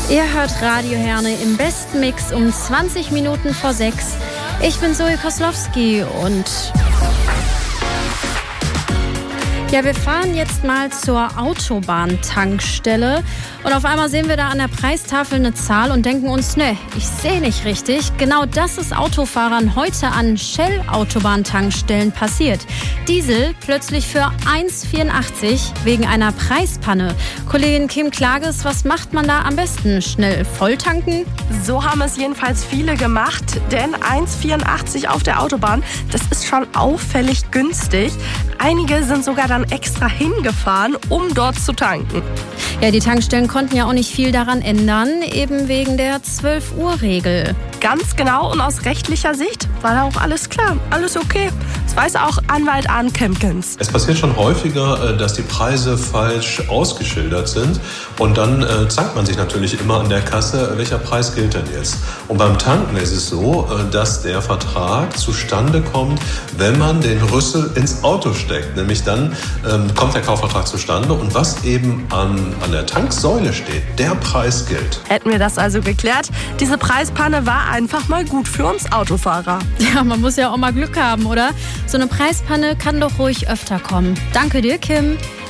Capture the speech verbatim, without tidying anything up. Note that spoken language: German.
Ihr hört Radio Herne im besten Mix um zwanzig Minuten vor sechs. Ich bin Zoe Koslowski und ja, wir fahren jetzt mal zur Autobahntankstelle und auf einmal sehen wir da an der Preistafel eine Zahl und denken uns, ne, ich sehe nicht richtig. Genau das ist Autofahrern heute an Shell-Autobahntankstellen passiert. Diesel plötzlich für eins Komma vierundachtzig wegen einer Preispanne. Kollegin Kim Klages, was macht man da am besten? Schnell volltanken? So haben es jedenfalls viele gemacht, denn eins Komma vierundachtzig auf der Autobahn, das ist schon auffällig günstig. Einige sind sogar dann extra hingefahren, um dort zu tanken. Ja, die Tankstellen konnten ja auch nicht viel daran ändern, eben wegen der zwölf Uhr Regel. Ganz genau, und aus rechtlicher Sicht war da auch alles klar, alles okay. Das weiß auch Anwalt Arndt Kempkens. Es passiert schon häufiger, dass die Preise falsch ausgeschildert sind und dann äh, zankt man sich natürlich immer an der Kasse, welcher Preis gilt denn jetzt? Und beim Tanken ist es so, dass der Vertrag zustande kommt, wenn man den Rüssel ins Auto steckt. Nämlich dann ähm, kommt der Kaufvertrag zustande und was eben an, an der Tanksäule steht, der Preis gilt. Hätten wir das also geklärt. Diese Preispanne war einfach mal gut für uns Autofahrer. Ja, man muss ja auch mal Glück haben, oder? So eine Preispanne kann doch ruhig öfter kommen. Danke dir, Kim.